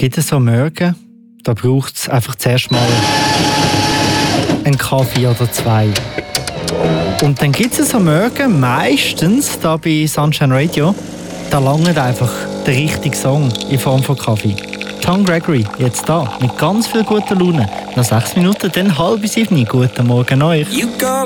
gibt es so Morgen, da braucht es einfach zuerst mal einen Kaffee oder zwei. Und dann gibt es so Morgen, meistens da bei Sunshine Radio, da langt einfach der richtige Song in Form von Kaffee. John Gregory, jetzt da, mit ganz viel guter Laune. Nach 6 Minuten, dann 6:30. Guten Morgen euch.